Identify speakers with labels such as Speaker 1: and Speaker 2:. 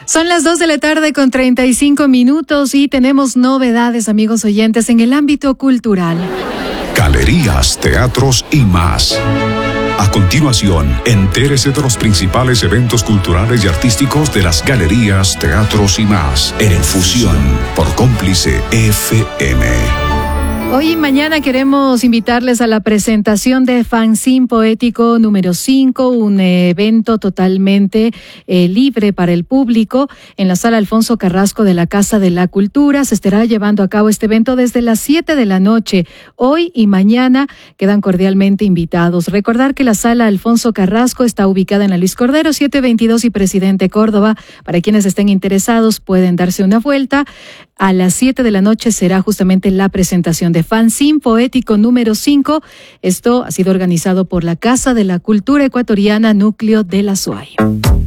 Speaker 1: Son las 2 de la tarde con 35 minutos y tenemos novedades, amigos oyentes, en el ámbito cultural.
Speaker 2: Galerías, teatros y más. A continuación, entérese de los principales eventos culturales y artísticos de las galerías, teatros y más. En Fusión, por Cómplice FM.
Speaker 1: Hoy y mañana queremos invitarles a la presentación de Fanzine Poético número 5, un evento totalmente libre para el público en la Sala Alfonso Carrasco de la Casa de la Cultura. Se estará llevando a cabo este evento desde las 7 de la noche. Hoy y mañana quedan cordialmente invitados. Recordar que la Sala Alfonso Carrasco está ubicada en la Luis Cordero 722 y Presidente Córdoba. Para quienes estén interesados pueden darse una vuelta. A las 7 de la noche será justamente la presentación de Fanzine Poético número 5. Esto ha sido organizado por la Casa de la Cultura Ecuatoriana, Núcleo de la SUAY.